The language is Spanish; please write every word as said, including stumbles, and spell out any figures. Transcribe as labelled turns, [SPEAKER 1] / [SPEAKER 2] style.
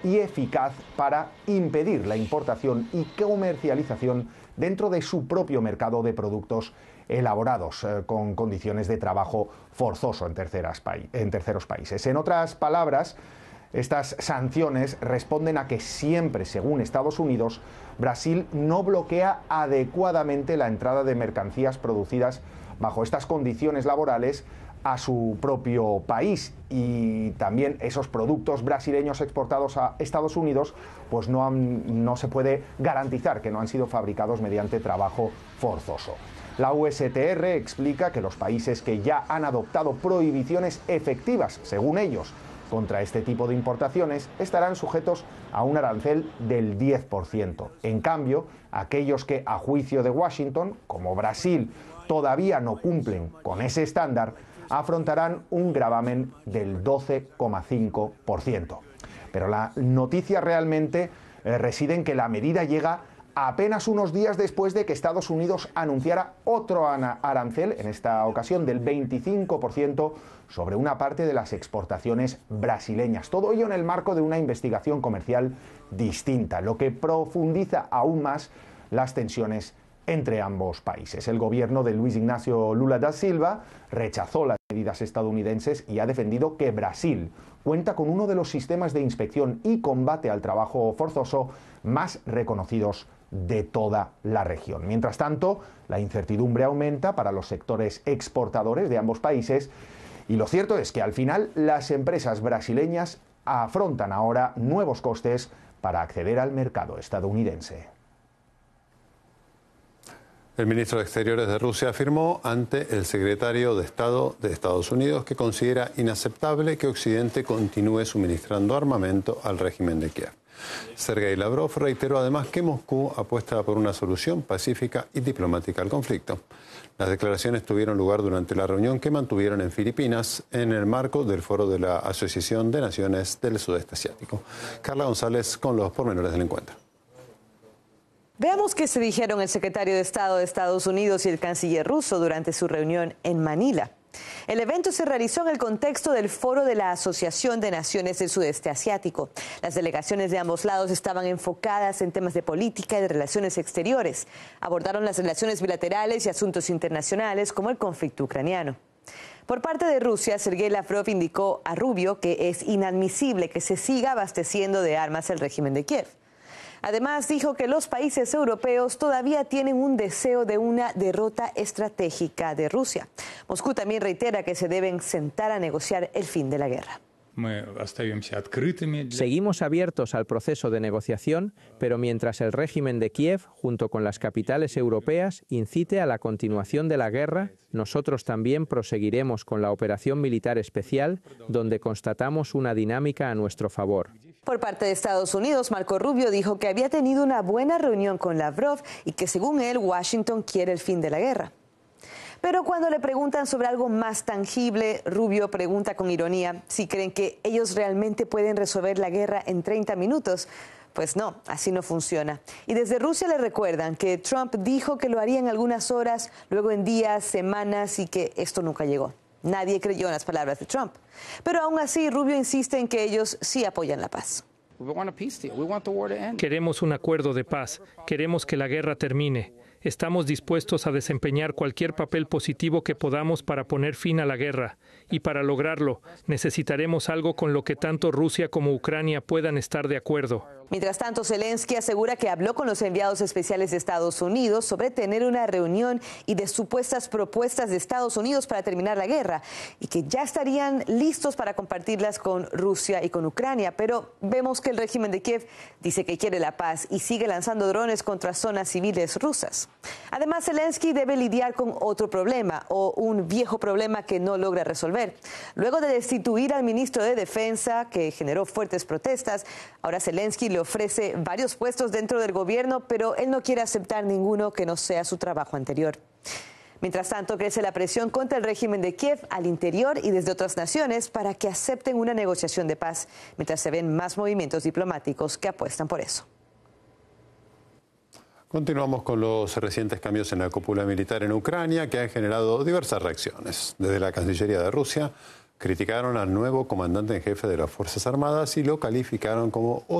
[SPEAKER 1] y eficaz para impedir la importación y comercialización dentro de su propio mercado de productos elaborados eh, con condiciones de trabajo forzoso en, terceras pa- en terceros países. En otras palabras, estas sanciones responden a que siempre, según Estados Unidos, Brasil no bloquea adecuadamente la entrada de mercancías producidas bajo estas condiciones laborales a su propio país, y también esos productos brasileños exportados a Estados Unidos pues no, han, no se puede garantizar que no han sido fabricados mediante trabajo forzoso. La U S T R explica que los países que ya han adoptado prohibiciones efectivas, según ellos, contra este tipo de importaciones estarán sujetos a un arancel del diez por ciento. En cambio, aquellos que, a juicio de Washington, como Brasil, todavía no cumplen con ese estándar, afrontarán un gravamen del doce coma cinco por ciento. Pero la noticia realmente eh, reside en que la medida llega apenas unos días después de que Estados Unidos anunciara otro arancel, en esta ocasión del veinticinco por ciento, sobre una parte de las exportaciones brasileñas. Todo ello en el marco de una investigación comercial distinta, lo que profundiza aún más las tensiones entre ambos países. El gobierno de Luis Ignacio Lula da Silva rechazó las medidas estadounidenses y ha defendido que Brasil cuenta con uno de los sistemas de inspección y combate al trabajo forzoso más reconocidos de toda la región. Mientras tanto, la incertidumbre aumenta para los sectores exportadores de ambos países, y lo cierto es que al final las empresas brasileñas afrontan ahora nuevos costes para acceder al mercado estadounidense.
[SPEAKER 2] El ministro de Exteriores de Rusia afirmó ante el secretario de Estado de Estados Unidos que considera inaceptable que Occidente continúe suministrando armamento al régimen de Kiev. Sergei Lavrov reiteró además que Moscú apuesta por una solución pacífica y diplomática al conflicto. Las declaraciones tuvieron lugar durante la reunión que mantuvieron en Filipinas en el marco del foro de la Asociación de Naciones del Sudeste Asiático. Carla González con los pormenores del encuentro.
[SPEAKER 3] Veamos qué se dijeron el secretario de Estado de Estados Unidos y el canciller ruso durante su reunión en Manila. El evento se realizó en el contexto del foro de la Asociación de Naciones del Sudeste Asiático. Las delegaciones de ambos lados estaban enfocadas en temas de política y de relaciones exteriores. Abordaron las relaciones bilaterales y asuntos internacionales como el conflicto ucraniano. Por parte de Rusia, Sergei Lavrov indicó a Rubio que es inadmisible que se siga abasteciendo de armas al régimen de Kiev. Además, dijo que los países europeos todavía tienen un deseo de una derrota estratégica de Rusia. Moscú también reitera que se deben sentar a negociar el fin de la guerra.
[SPEAKER 4] Seguimos abiertos al proceso de negociación, pero mientras el régimen de Kiev, junto con las capitales europeas, incite a la continuación de la guerra, nosotros también proseguiremos con la operación militar especial, donde constatamos una dinámica a nuestro favor.
[SPEAKER 3] Por parte de Estados Unidos, Marco Rubio dijo que había tenido una buena reunión con Lavrov y que, según él, Washington quiere el fin de la guerra. Pero cuando le preguntan sobre algo más tangible, Rubio pregunta con ironía si creen que ellos realmente pueden resolver la guerra en treinta minutos. Pues no, así no funciona. Y desde Rusia le recuerdan que Trump dijo que lo haría en algunas horas, luego en días, semanas, y que esto nunca llegó. Nadie creyó en las palabras de Trump. Pero aún así, Rubio insiste en que ellos sí apoyan la paz.
[SPEAKER 5] Queremos un acuerdo de paz. Queremos que la guerra termine. Estamos dispuestos a desempeñar cualquier papel positivo que podamos para poner fin a la guerra. Y para lograrlo, necesitaremos algo con lo que tanto Rusia como Ucrania puedan estar de acuerdo.
[SPEAKER 3] Mientras tanto, Zelensky asegura que habló con los enviados especiales de Estados Unidos sobre tener una reunión y de supuestas propuestas de Estados Unidos para terminar la guerra y que ya estarían listos para compartirlas con Rusia y con Ucrania. Pero vemos que el régimen de Kiev dice que quiere la paz y sigue lanzando drones contra zonas civiles rusas. Además, Zelensky debe lidiar con otro problema o un viejo problema que no logra resolver. Luego de destituir al ministro de Defensa, que generó fuertes protestas, ahora Zelensky le ofrece varios puestos dentro del gobierno, pero él no quiere aceptar ninguno que no sea su trabajo anterior. Mientras tanto, crece la presión contra el régimen de Kiev al interior y desde otras naciones para que acepten una negociación de paz, mientras se ven más movimientos diplomáticos que apuestan por eso.
[SPEAKER 2] Continuamos con los recientes cambios en la cúpula militar en Ucrania que han generado diversas reacciones. Desde la Cancillería de Rusia criticaron al nuevo comandante en jefe de las Fuerzas Armadas y lo calificaron como